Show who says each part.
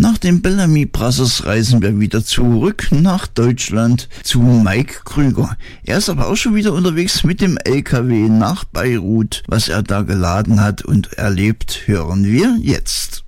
Speaker 1: Nach den Bellamy Brothers reisen wir wieder zurück nach Deutschland zu Mike Krüger. Er ist aber auch schon wieder unterwegs mit dem LKW nach Beirut. Was er da geladen hat und erlebt, hören wir jetzt.